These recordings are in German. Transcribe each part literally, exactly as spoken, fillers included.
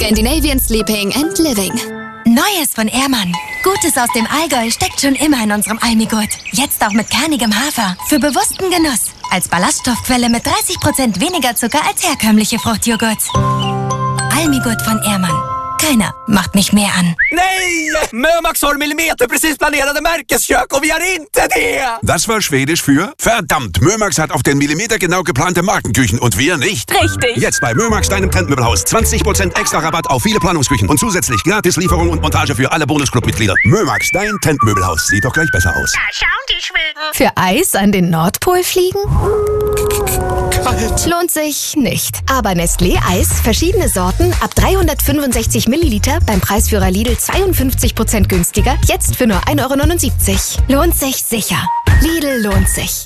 Scandinavian Sleeping and Living. Neues von Ehrmann. Gutes aus dem Allgäu steckt schon immer in unserem Almigurt. Jetzt auch mit kernigem Hafer. Für bewussten Genuss. Als Ballaststoffquelle mit dreißig Prozent weniger Zucker als herkömmliche Fruchtjoghurts. Almigurt von Ehrmann. Keiner macht mich mehr an. Nej! Mömax har millimeter precis planerade Märkeskök och vi har inte det! Das war Schwedisch für verdammt, Mömax hat auf den Millimeter genau geplante Markenküchen und wir nicht. Richtig. Jetzt bei Mömax, deinem Trendmöbelhaus. zwanzig Prozent extra Rabatt auf viele Planungsküchen und zusätzlich gratis Lieferung und Montage für alle Bonusclub-Mitglieder. Mömax, dein Trendmöbelhaus. Sieht doch gleich besser aus. Da schauen die Schweden. Für Eis an den Nordpol fliegen? Kalt. Lohnt sich nicht. Aber Nestlé Eis, verschiedene Sorten, ab dreihundertfünfundsechzig Milliliter, beim Preisführer Lidl zweiundfünfzig Prozent günstiger, jetzt für nur ein Euro neunundsiebzig. Lohnt sich sicher. Lidl lohnt sich.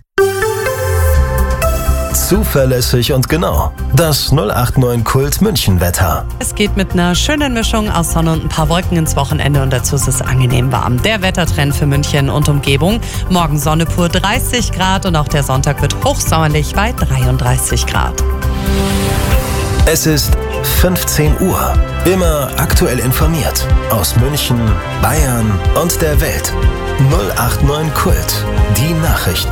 Zuverlässig und genau. Das null acht neun Kult München Wetter. Es geht mit einer schönen Mischung aus Sonne und ein paar Wolken ins Wochenende und dazu ist es angenehm warm. Der Wettertrend für München und Umgebung. Morgen Sonne pur dreißig Grad und auch der Sonntag wird hochsommerlich bei dreiunddreißig Grad. Es ist fünfzehn Uhr. Immer aktuell informiert. Aus München, Bayern und der Welt. null acht neun Kult. Die Nachrichten.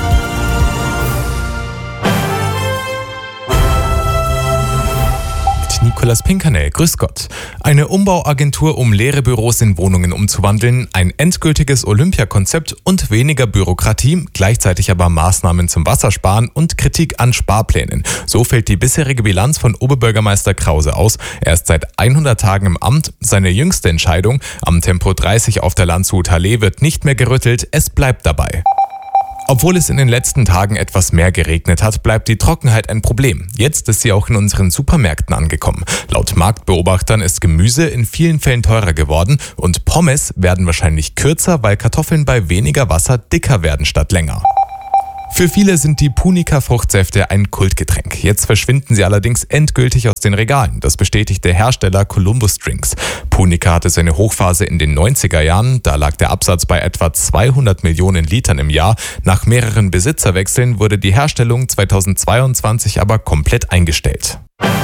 Nicolas Pinkernell, grüß Gott. Eine Umbauagentur, um leere Büros in Wohnungen umzuwandeln, ein endgültiges Olympiakonzept und weniger Bürokratie, gleichzeitig aber Maßnahmen zum Wassersparen und Kritik an Sparplänen. So fällt die bisherige Bilanz von Oberbürgermeister Krause aus. Er ist seit hundert Tagen im Amt. Seine jüngste Entscheidung, am Tempo dreißig auf der Landshut Allee, wird nicht mehr gerüttelt, es bleibt dabei. Obwohl es in den letzten Tagen etwas mehr geregnet hat, bleibt die Trockenheit ein Problem. Jetzt ist sie auch in unseren Supermärkten angekommen. Laut Marktbeobachtern ist Gemüse in vielen Fällen teurer geworden und Pommes werden wahrscheinlich kürzer, weil Kartoffeln bei weniger Wasser dicker werden statt länger. Für viele sind die Punica-Fruchtsäfte ein Kultgetränk. Jetzt verschwinden sie allerdings endgültig aus den Regalen. Das bestätigt der Hersteller Columbus Drinks. Punica hatte seine Hochphase in den neunziger Jahren. Da lag der Absatz bei etwa zweihundert Millionen Litern im Jahr. Nach mehreren Besitzerwechseln wurde die Herstellung zweitausendzweiundzwanzig aber komplett eingestellt.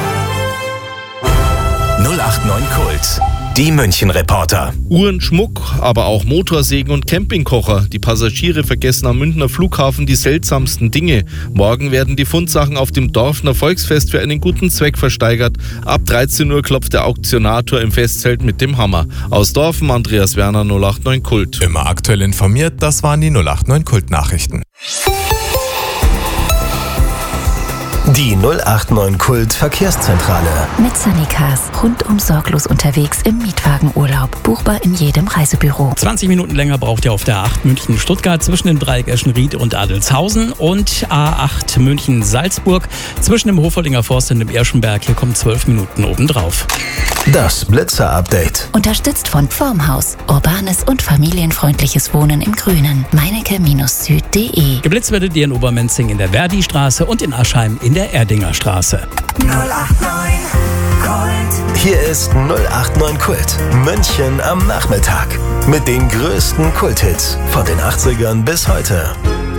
null acht neun Kult. Die München-Reporter. Uhren, Schmuck, aber auch Motorsägen und Campingkocher. Die Passagiere vergessen am Münchner Flughafen die seltsamsten Dinge. Morgen werden die Fundsachen auf dem Dorfner Volksfest für einen guten Zweck versteigert. Ab dreizehn Uhr klopft der Auktionator im Festzelt mit dem Hammer. Aus Dorfen, Andreas Werner, null acht neun Kult. Immer aktuell informiert, das waren die null acht neun Kult-Nachrichten. Die null acht neun Kult Verkehrszentrale. Mit Sunnycars. Rundum sorglos unterwegs im Mietwagenurlaub. Buchbar in jedem Reisebüro. zwanzig Minuten länger braucht ihr auf der A acht München-Stuttgart zwischen dem Dreieck Eschenried und Adelshausen und A acht München-Salzburg zwischen dem Hofoldinger Forst und dem Erschenberg. Hier kommen zwölf Minuten obendrauf. Das Blitzer-Update. Unterstützt von Formhaus. Urbanes und familienfreundliches Wohnen im Grünen. meinecke Süd punkt de. Geblitzt werdet ihr in Obermenzing in der Verdi-Straße und in Aschheim in der Erdinger Straße. null acht neun Kult. Hier ist null acht neun Kult. München am Nachmittag. Mit den größten Kulthits von den achtzigern bis heute.